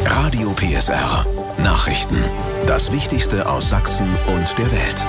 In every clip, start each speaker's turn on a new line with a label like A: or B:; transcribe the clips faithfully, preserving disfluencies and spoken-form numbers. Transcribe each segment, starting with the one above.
A: Radio P S R. Nachrichten. Das Wichtigste aus Sachsen und der Welt.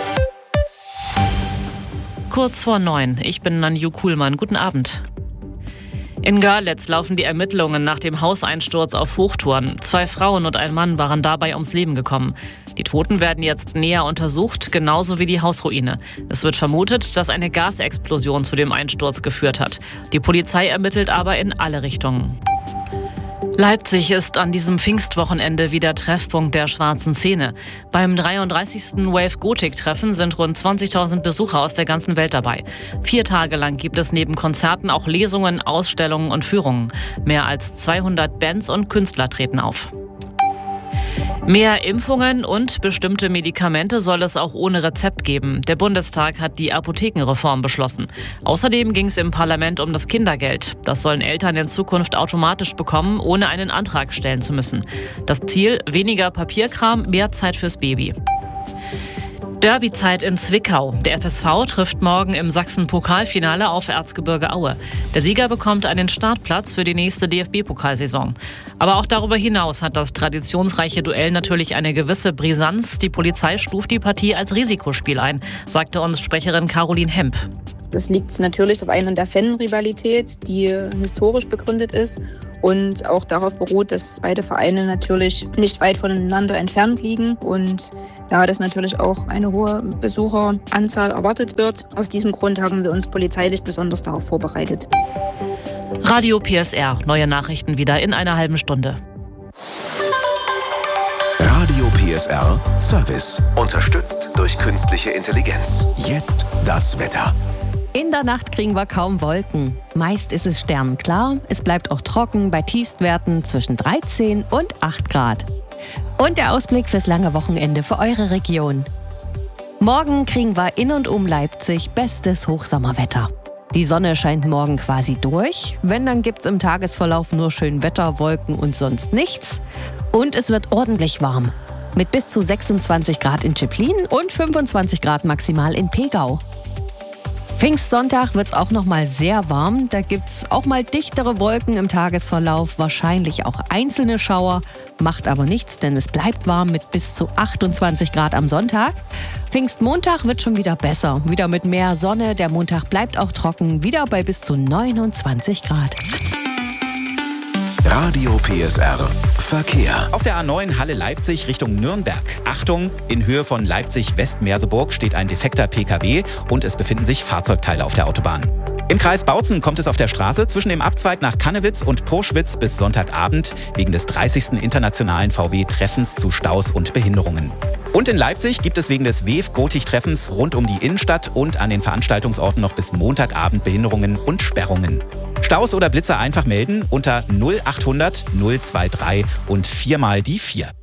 B: Kurz vor neun. Ich bin Nanju Kuhlmann. Guten Abend. In Görlitz laufen die Ermittlungen nach dem Hauseinsturz auf Hochtouren. Zwei Frauen und ein Mann waren dabei ums Leben gekommen. Die Toten werden jetzt näher untersucht, genauso wie die Hausruine. Es wird vermutet, dass eine Gasexplosion zu dem Einsturz geführt hat. Die Polizei ermittelt aber in alle Richtungen. Leipzig ist an diesem Pfingstwochenende wieder Treffpunkt der schwarzen Szene. Beim dreiunddreißigsten Wave Gothic-Treffen sind rund zwanzigtausend Besucher aus der ganzen Welt dabei. Vier Tage lang gibt es neben Konzerten auch Lesungen, Ausstellungen und Führungen. Mehr als zweihundert Bands und Künstler treten auf. Mehr Impfungen und bestimmte Medikamente soll es auch ohne Rezept geben. Der Bundestag hat die Apothekenreform beschlossen. Außerdem ging es im Parlament um das Kindergeld. Das sollen Eltern in Zukunft automatisch bekommen, ohne einen Antrag stellen zu müssen. Das Ziel: weniger Papierkram, mehr Zeit fürs Baby. Derbyzeit in Zwickau. Der F S V trifft morgen im Sachsen-Pokalfinale auf Erzgebirge Aue. Der Sieger bekommt einen Startplatz für die nächste D F B-Pokalsaison. Aber auch darüber hinaus hat das traditionsreiche Duell natürlich eine gewisse Brisanz. Die Polizei stuft die Partie als Risikospiel ein, sagte uns Sprecherin Caroline Hemp.
C: Das liegt natürlich zum einen an der Fan-Rivalität, die historisch begründet ist und auch darauf beruht, dass beide Vereine natürlich nicht weit voneinander entfernt liegen und ja, dass natürlich auch eine hohe Besucheranzahl erwartet wird. Aus diesem Grund haben wir uns polizeilich besonders darauf vorbereitet.
B: Radio P S R, neue Nachrichten wieder in einer halben Stunde.
A: Radio P S R Service, unterstützt durch künstliche Intelligenz. Jetzt das Wetter.
D: In der Nacht kriegen wir kaum Wolken. Meist ist es sternenklar. Es bleibt auch trocken bei Tiefstwerten zwischen dreizehn und acht Grad. Und der Ausblick fürs lange Wochenende für eure Region. Morgen kriegen wir in und um Leipzig bestes Hochsommerwetter. Die Sonne scheint morgen quasi durch. Wenn, dann gibt's im Tagesverlauf nur schön Wetter, Wolken und sonst nichts. Und es wird ordentlich warm. Mit bis zu sechsundzwanzig Grad in Zschepplin und fünfundzwanzig Grad maximal in Pegau. Pfingstsonntag wird's auch noch mal sehr warm. Da gibt's auch mal dichtere Wolken im Tagesverlauf, wahrscheinlich auch einzelne Schauer. Macht aber nichts, denn es bleibt warm mit bis zu achtundzwanzig Grad am Sonntag. Pfingstmontag wird schon wieder besser. Wieder mit mehr Sonne. Der Montag bleibt auch trocken, wieder bei bis zu neunundzwanzig Grad.
A: Radio P S R Verkehr.
E: Auf der A neun Halle-Leipzig Richtung Nürnberg. Achtung, in Höhe von Leipzig-West-Merseburg steht ein defekter P K W und es befinden sich Fahrzeugteile auf der Autobahn. Im Kreis Bautzen kommt es auf der Straße zwischen dem Abzweig nach Kannewitz und Poschwitz bis Sonntagabend wegen des dreißigsten internationalen V W-Treffens zu Staus und Behinderungen. Und in Leipzig gibt es wegen des W E F-Gothic-Treffens rund um die Innenstadt und an den Veranstaltungsorten noch bis Montagabend Behinderungen und Sperrungen. Staus oder Blitzer einfach melden unter null achthundert null drei drei und viermal die vier.